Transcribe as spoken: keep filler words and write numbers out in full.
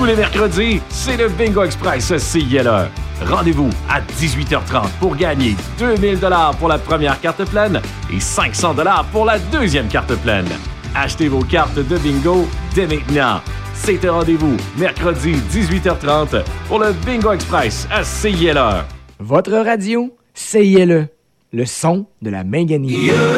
Tous les mercredis, c'est le Bingo Express à C I L E. Rendez-vous à dix-huit heures trente pour gagner deux mille dollars pour la première carte pleine et cinq cents dollars pour la deuxième carte pleine. Achetez vos cartes de bingo dès maintenant. C'est un rendez-vous mercredi dix-huit heures trente pour le Bingo Express à C I L E. Votre radio, C I L E. Le son de la Minganie.